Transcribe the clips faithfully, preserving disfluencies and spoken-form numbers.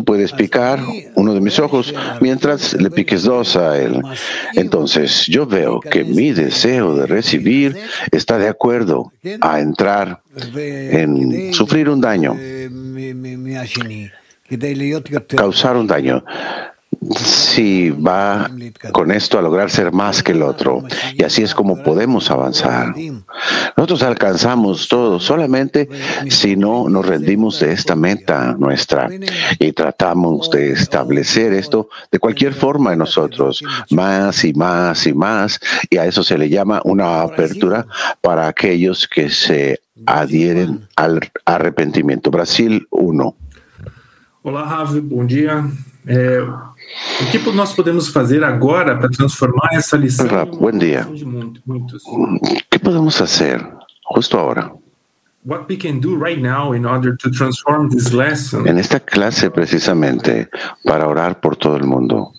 puedes picar uno de mis ojos mientras le piques dos a él. Entonces yo veo que mi deseo de recibir está de acuerdo a entrar en sufrir un daño, causar un daño. Si va con esto a lograr ser más que el otro, y así es como podemos avanzar. Nosotros alcanzamos todo solamente si no nos rendimos de esta meta nuestra y tratamos de establecer esto de cualquier forma en nosotros, más y más y más, y a eso se le llama una apertura para aquellos que se adhieren al arrepentimiento. Brasil uno. Olá, Ravi, bom dia. É, o que nós podemos fazer agora para transformar essa lição Rab, buen día. de muitos? ¿Qué podemos hacer justo ahora? What we can do right now in order to transform this lesson? En esta clase precisamente para orar por todo el mundo.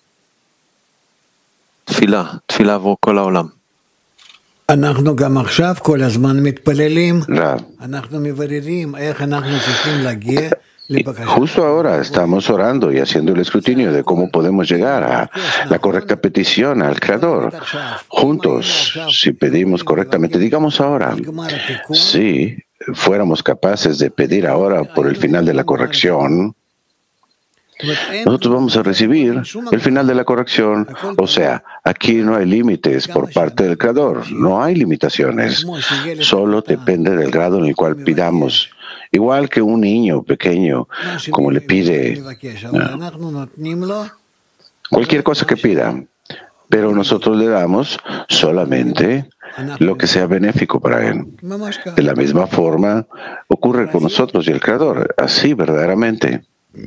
תפילה, תפילה עבור כל העולם. אנחנו גם עכשיו כל הזמן מתפללים, Rab, אנחנו מבררים איך אנחנו צריכים להגיע לבקשה. justo ahora estamos orando y haciendo el escrutinio de cómo podemos llegar a la correcta petición al Creador. Juntos, si pedimos correctamente, digamos ahora, si fuéramos capaces de pedir ahora por el final de la corrección, nosotros vamos a recibir el final de la corrección. O sea, aquí no hay límites por parte del Creador, no hay limitaciones. Solo depende del grado en el cual pidamos. Igual que un niño pequeño, como le pide uh, cualquier cosa que pida, pero nosotros le damos solamente lo que sea benéfico para él. De la misma forma ocurre con nosotros y el Creador, así verdaderamente.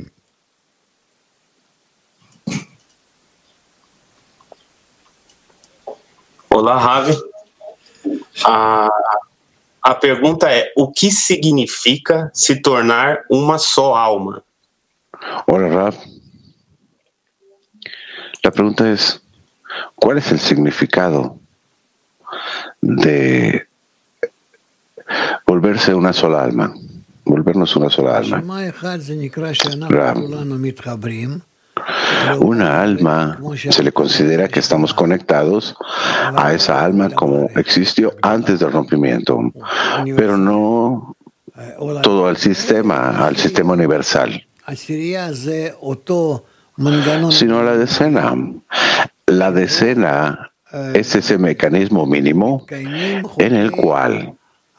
Olá, Ravi. A, a pergunta é: o que significa se tornar uma só alma? Hola, Rab. La pregunta es, ¿cuál es el significado de volverse una sola alma? Volvernos una sola alma. Rab. Una alma se le considera que estamos conectados a esa alma como existió antes del rompimiento, pero no todo al sistema, al sistema universal, sino a la decena. La decena es ese mecanismo mínimo en el cual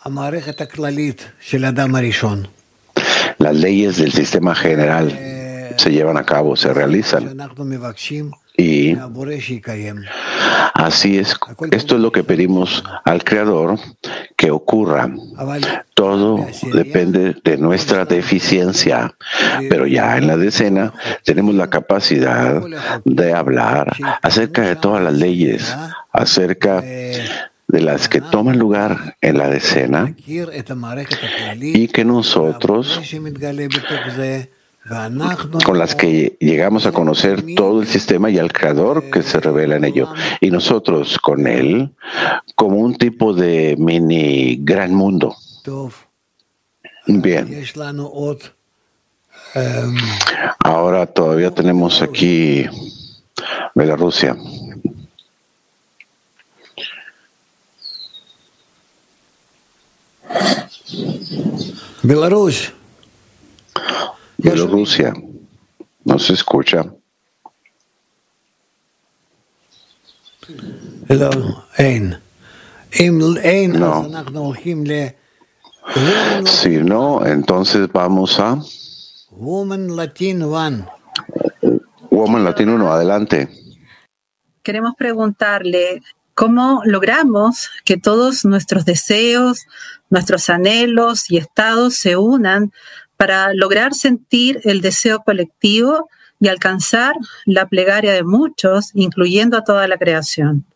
las leyes del sistema general se llevan a cabo, se realizan. Y así es, esto es lo que pedimos al Creador que ocurra. Todo depende de nuestra deficiencia, pero ya en la decena tenemos la capacidad de hablar acerca de todas las leyes, acerca de las que toman lugar en la decena y que nosotros con las que llegamos a conocer todo el sistema y al Creador que se revela en ello. Y nosotros con Él como un tipo de mini gran mundo. Bien. Ahora todavía tenemos aquí Bielorrusia. Bielorrusia. Bielorrusia. ¿No se escucha? No. Si no, entonces vamos a Woman Latin One. Woman Latin uno, adelante. Queremos preguntarle cómo logramos que todos nuestros deseos, nuestros anhelos y estados se unan para lograr sentir el deseo colectivo y alcanzar la plegaria de muchos, incluyendo a toda la creación.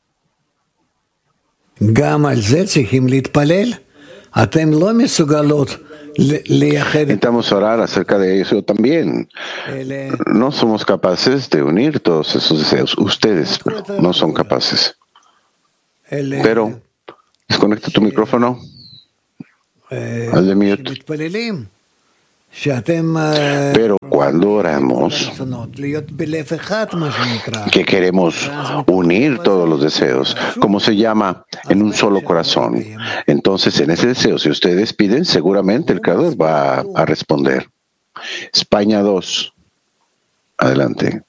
Intentamos orar acerca de eso también. No somos capaces de unir todos esos deseos. Ustedes no son capaces. Pero, desconecta tu micrófono. Hazle mute. Pero cuando oramos, que queremos unir todos los deseos, como se llama, en un solo corazón, entonces en ese deseo, si ustedes piden, seguramente el Creador va a responder. España dos. Adelante.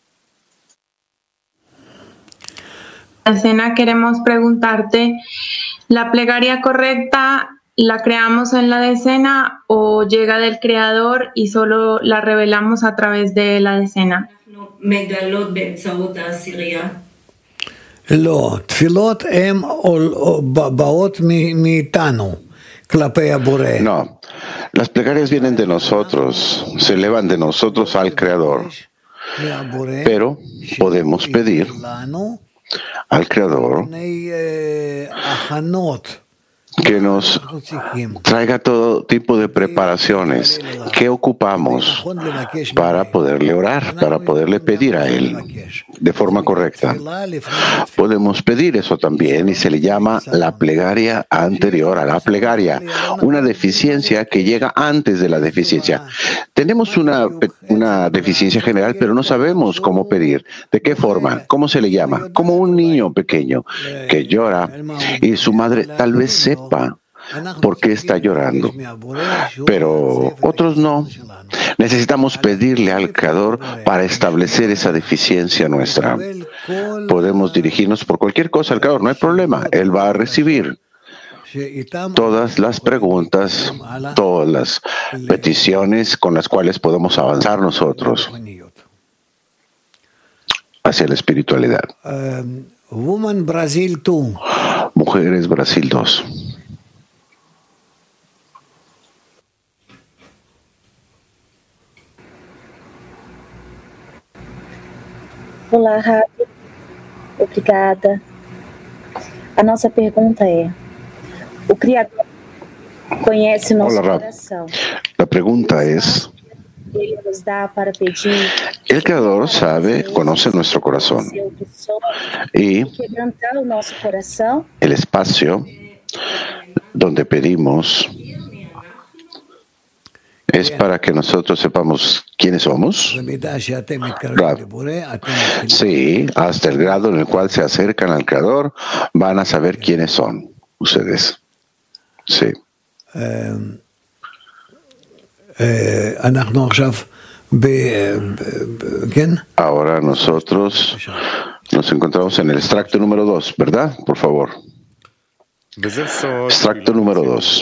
Cena, queremos preguntarte, ¿la plegaria correcta la creamos en la decena o llega del Creador y solo la revelamos a través de la decena? לא, תפילות הן באות מאיתנו כלפי הבורא. No, las plegarias vienen de nosotros, se elevan de nosotros al Creador, pero podemos pedir al Creador que nos traiga todo tipo de preparaciones que ocupamos para poderle orar, para poderle pedir a Él de forma correcta. Podemos pedir eso también y se le llama la plegaria anterior a la plegaria, una deficiencia que llega antes de la deficiencia. Tenemos una, una deficiencia general, pero no sabemos cómo pedir. ¿De qué forma? ¿Cómo se le llama? Como un niño pequeño que llora y su madre tal vez sepa por qué está llorando, pero otros no. Necesitamos pedirle al Creador para establecer esa deficiencia nuestra. Podemos dirigirnos por cualquier cosa al Creador, no hay problema. Él va a recibir todas las preguntas, todas las peticiones con las cuales podemos avanzar nosotros hacia la espiritualidad. Woman Brasil dos. Mujeres Brasil dos. Olá, Ravi. Obrigada. A nossa pergunta é: o Criador conhece o nosso Hola, coração. La pregunta es, Ele nos dá para pedir. el Creador sabe, conoce nuestro corazón y Quebrantar o nosso coração. el espacio donde pedimos es para que nosotros sepamos quiénes somos. Sí, hasta el grado en el cual se acercan al Creador, van a saber quiénes son ustedes. Sí. Ahora nosotros nos encontramos en el extracto número dos, ¿verdad? Por favor. Extracto número dos.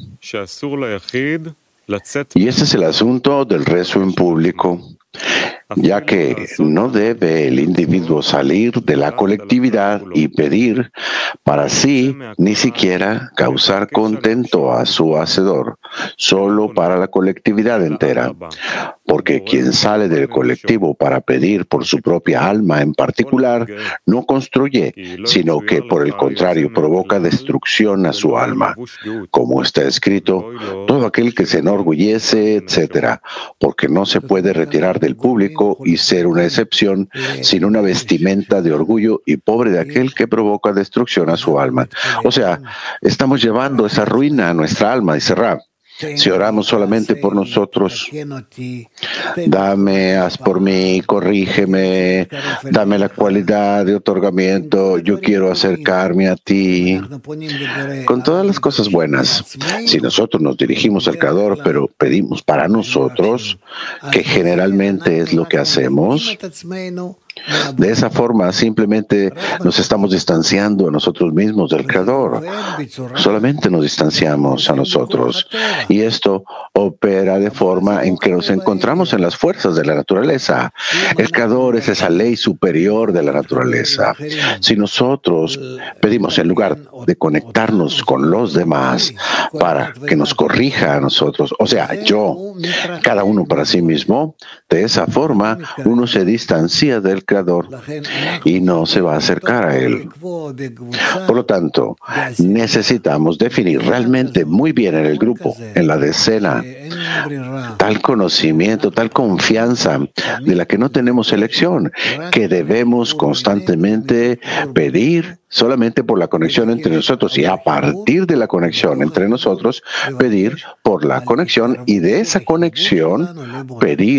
Y este es el asunto del rezo en público, ya que no debe el individuo salir de la colectividad y pedir para sí, ni siquiera causar contento a su hacedor, solo para la colectividad entera. Porque quien sale del colectivo para pedir por su propia alma en particular, no construye, sino que por el contrario provoca destrucción a su alma. Como está escrito, todo aquel que se enorgullece, etcétera, porque no se puede retirar del público y ser una excepción, sin una vestimenta de orgullo y pobre de aquel que provoca destrucción a su alma. O sea, estamos llevando esa ruina a nuestra alma, dice Rab. Si oramos solamente por nosotros, dame, haz por mí, corrígeme, dame la cualidad de otorgamiento, yo quiero acercarme a ti, con todas las cosas buenas. Si nosotros nos dirigimos al Creador, pero pedimos para nosotros, que generalmente es lo que hacemos, de esa forma simplemente nos estamos distanciando a nosotros mismos del Creador. Solamente nos distanciamos a nosotros. Y esto opera de forma en que nos encontramos en las fuerzas de la naturaleza. El Creador es esa ley superior de la naturaleza. Si nosotros pedimos, en lugar de conectarnos con los demás para que nos corrija a nosotros, o sea, yo, cada uno para sí mismo, de esa forma uno se distancia del del Creador y no se va a acercar a Él. Por lo tanto, necesitamos definir realmente muy bien en el grupo, en la decena, tal conocimiento, tal confianza de la que no tenemos elección, que debemos constantemente pedir solamente por la conexión entre nosotros y a partir de la conexión entre nosotros, pedir por la conexión y de esa conexión pedir